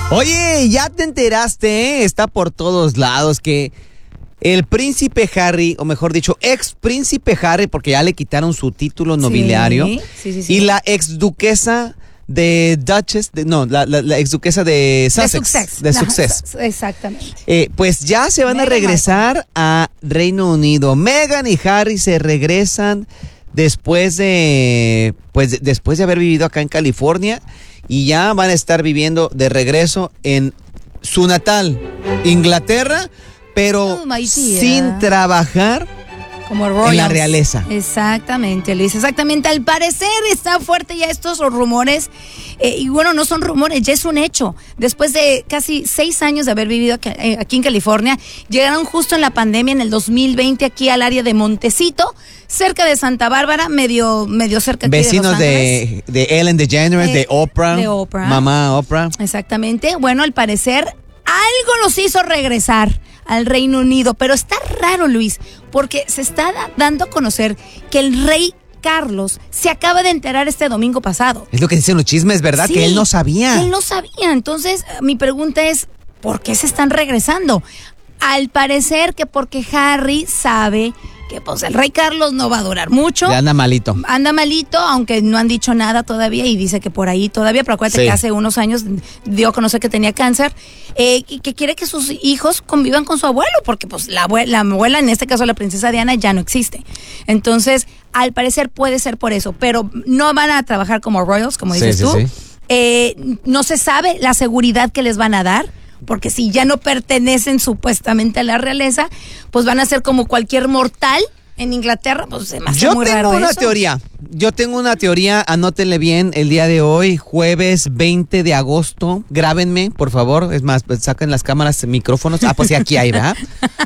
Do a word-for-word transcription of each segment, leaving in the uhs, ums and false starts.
Oye, ya te enteraste, ¿eh? Está por todos lados que el príncipe Harry, o mejor dicho, ex príncipe Harry, porque ya le quitaron su título nobiliario, sí, sí, sí, sí. y la ex duquesa de Duchess, de, no, la, la, la ex duquesa de Sussex, de Sussex, de Sussex. Exactamente. Eh, pues ya se van Meghan a regresar Markle. a Reino Unido. Meghan y Harry se regresan después de, pues, después de haber vivido acá en California. Y ya van a estar viviendo de regreso en su natal, Inglaterra, pero oh, sin trabajar como Royals. En la realeza. Exactamente, Luis, exactamente. Al parecer está fuerte ya estos rumores, eh, y bueno, no son rumores, ya es un hecho. Después de casi seis años de haber vivido aquí, eh, aquí en California, llegaron justo en la pandemia en el dos mil veinte aquí al área de Montecito, cerca de Santa Bárbara, medio, medio cerca aquí Vecinos de Los Ángeles. de, de Ellen DeGeneres, Eh, de Oprah, de Oprah. mamá Oprah. Exactamente. Bueno, al parecer algo los hizo regresar al Reino Unido, pero está raro, Luis, porque se está da- dando a conocer que el rey Carlos se acaba de enterar este domingo pasado. Es lo que dicen los chismes, ¿verdad? Sí, que él no sabía. Él no sabía. Entonces, mi pregunta es, ¿por qué se están regresando? Al parecer que porque Harry sabe que pues el rey Carlos no va a durar mucho. Ya anda malito. Anda malito, aunque no han dicho nada todavía y dice que por ahí todavía, pero acuérdate Sí. que hace unos años dio a conocer que tenía cáncer, eh, y que quiere que sus hijos convivan con su abuelo, porque pues la abuela, la abuela, en este caso la princesa Diana, ya no existe. Entonces, al parecer puede ser por eso, pero no van a trabajar como royals, como dices Sí, sí, tú. sí. Eh, no se sabe la seguridad que les van a dar, porque si ya no pertenecen supuestamente a la realeza, pues van a ser como cualquier mortal en Inglaterra. Pues se me hace Yo muy tengo raro una eso. teoría. Yo tengo una teoría, anótenle bien el día de hoy, jueves veinte de agosto. Grábenme, por favor. Es más, pues saquen las cámaras, micrófonos. Ah, pues sí, aquí hay, ¿verdad?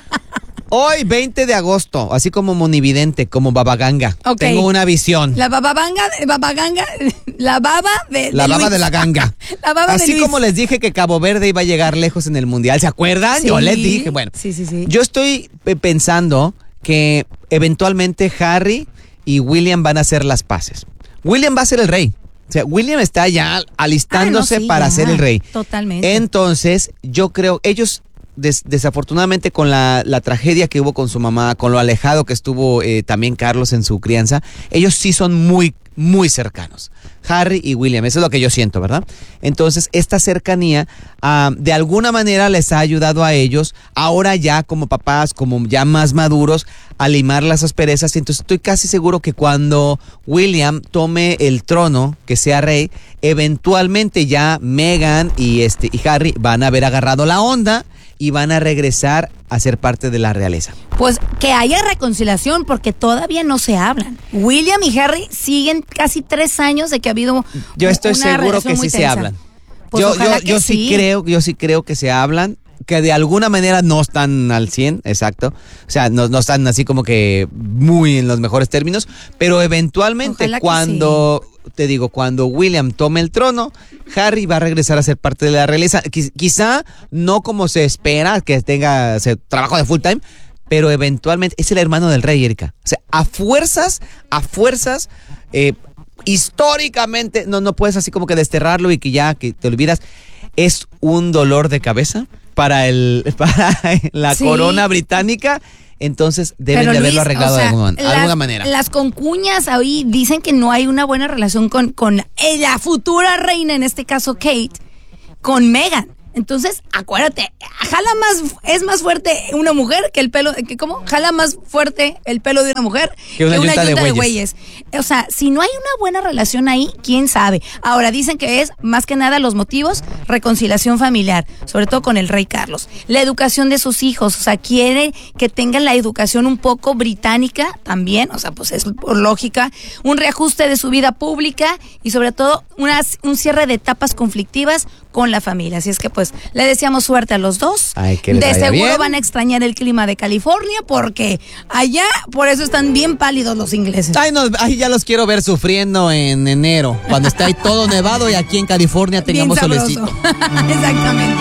Hoy, veinte de agosto, así como monividente, como babaganga. Ok. Tengo una visión. La bababanga, babaganga, la baba de, La de baba Luis. de la ganga. La baba de Así Luis. como les dije que Cabo Verde iba a llegar lejos en el Mundial, ¿se acuerdan? Sí. Yo les dije, bueno. Sí, sí, sí. Yo estoy eh, pensando que eventualmente Harry y William van a hacer las paces. William va a ser el rey. O sea, William está ya alistándose Ah, no, sí, para ya. ser el rey. Totalmente. Entonces, yo creo, ellos des- desafortunadamente con la, la tragedia que hubo con su mamá, con lo alejado que estuvo eh, también Carlos en su crianza, ellos sí son muy, muy cercanos. Harry y William, eso es lo que yo siento, ¿verdad? Entonces, esta cercanía ah, de alguna manera les ha ayudado a ellos, ahora ya como papás, como ya más maduros, a limar las asperezas. Y entonces estoy casi seguro que cuando William tome el trono, que sea rey, eventualmente ya Meghan y, este, y Harry van a haber agarrado la onda y van a regresar a ser parte de la realeza. Pues que haya reconciliación, porque todavía no se hablan. William y Harry siguen casi tres años de que ha habido Yo estoy una seguro relación que muy sí se tensa. hablan. Pues yo ojalá yo, que yo sí. sí. creo, yo sí creo que se hablan, que de alguna manera no están al cien, exacto. O sea, no, no están así como que muy en los mejores términos, pero eventualmente Ojalá que cuando, te digo, cuando William tome el trono, Harry va a regresar a ser parte de la realeza. Quiz- Quizá no como se espera, que tenga o sea, trabajo de full time, pero eventualmente es el hermano del rey, Erika. O sea, a fuerzas, a fuerzas, eh, históricamente, no, no puedes así como que desterrarlo y que ya, que te olvidas. Es un dolor de cabeza para el para la Sí. corona británica, entonces deben Pero de haberlo Luis, arreglado o sea, de alguna, las, alguna manera. Las concuñas ahí dicen que no hay una buena relación con, con eh, la futura reina, en este caso Kate, con Meghan. Entonces, acuérdate, jala más, es más fuerte una mujer que el pelo, que ¿cómo? Jala más fuerte el pelo de una mujer Que una yunta de de güeyes. güeyes. O sea, si no hay una buena relación ahí, quién sabe. Ahora, dicen que es, más que nada, los motivos, reconciliación familiar, sobre todo con el rey Carlos. La educación de sus hijos, o sea, quiere que tengan la educación un poco británica también, o sea, pues es por lógica, un reajuste de su vida pública y sobre todo una, un cierre de etapas conflictivas con la familia. Así es que pues le deseamos suerte a los dos. Ay, que les de vaya seguro bien. van a extrañar el clima de California porque allá por eso están bien pálidos los ingleses. Ay, no, ay, ya los quiero ver sufriendo en enero, cuando está ahí todo nevado y aquí en California Bien tengamos sabroso. solecito. Exactamente.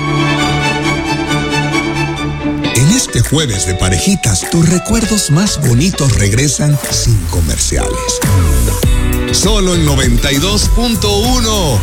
En este jueves de parejitas, tus recuerdos más bonitos regresan sin comerciales. Solo en noventa y dos punto uno.